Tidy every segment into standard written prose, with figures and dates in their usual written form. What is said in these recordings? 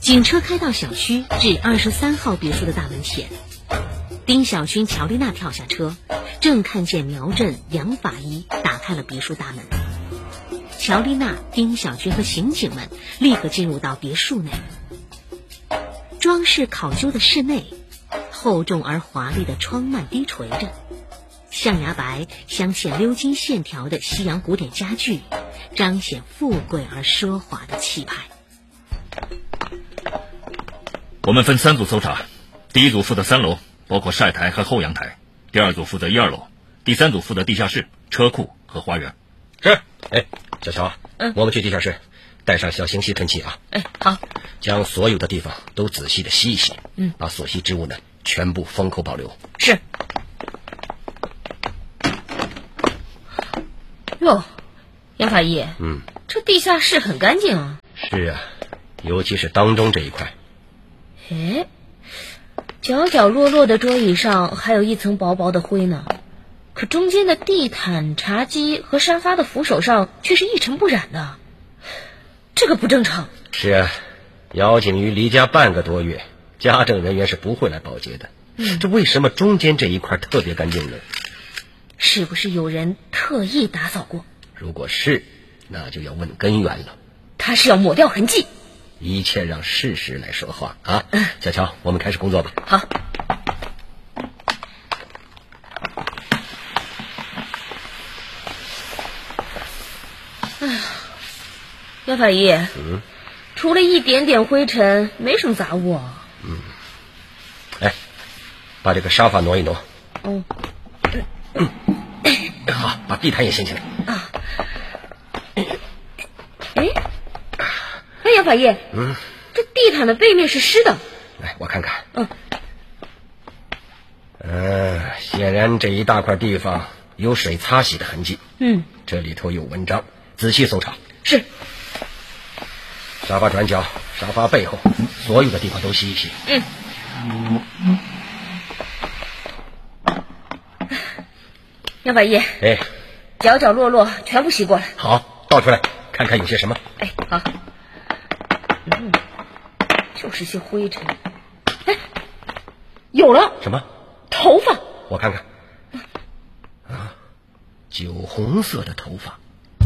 警车开到小区至23号别墅的大门前，丁小军、乔丽娜跳下车，正看见苗振、杨法医打开了别墅大门。乔丽娜、丁小军和刑警们立刻进入到别墅内。装饰考究的室内，厚重而华丽的窗幔低垂着，象牙白镶嵌鎏金线条的西洋古典家具，彰显富贵而奢华的气派。 我们分3组搜查，第一组负责3楼，包括晒台和后阳台；第2组负责1、2楼；第3组负责地下室、车库和花园。 是。小乔啊，我们去地下室，带上小型吸尘器啊。 好。 将所有的地方都仔细的吸一吸，把所吸之物呢全部封口保留。 是。哟，杨法医，这地下室很干净啊。 是啊，尤其是当中这一块。 角角落落的桌椅上还有一层薄薄的灰呢，可中间的地毯、茶几和沙发的扶手上却是一尘不染的，这个不正常。 是啊，姚景瑜离家半个多月，家政人员是不会来保洁的。这为什么中间这一块特别干净呢？ 是不是有人特意打扫过？ 如果是，那就要问根源了。 他是要抹掉痕迹。 一切让事实来说话啊！小乔，我们开始工作吧。 好。杨法医，除了一点点灰尘，没什么杂物啊。 把这个沙发挪一挪。 好， 把地毯也掀起来。 杨法医，这地毯的背面是湿的。 来，我看看。显然这一大块地方有水擦洗的痕迹。这里头有文章，仔细搜查。 是。 沙发转角、沙发背后，所有的地方都吸一吸。 杨法医，角角落落全部吸过来。 好，倒出来看看有些什么。 好。就是些灰尘。有了。 什么？ 头发。 我看看。酒红色的头发。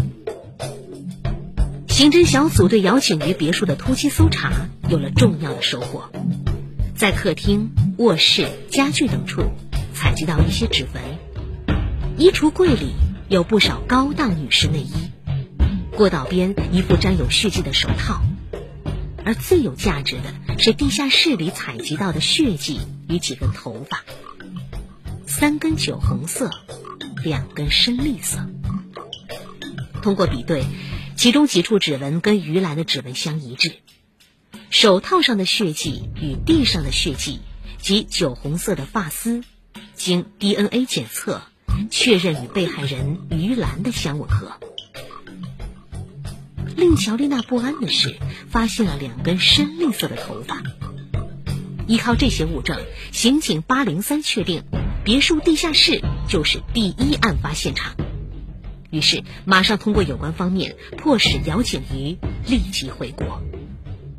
刑侦小组对姚景瑜别墅的突击搜查有了重要的收获，在客厅、卧室、家具等处采集到一些指纹，衣橱柜里有不少高档女士内衣，过道边一副沾有血迹的手套，而最有价值的是地下室里采集到的血迹与几根头发，3根酒红色，2根深绿色。通过比对，其中几处指纹跟于兰的指纹相一致，手套上的血迹与地上的血迹及酒红色的发丝，经 DNA 检测确认与被害人于兰的相吻合。令乔丽娜不安的是，发现了2根深绿色的头发。依靠这些物证，刑警803确定别墅地下室就是第1案发现场。于是马上通过有关方面迫使姚景瑜立即回国。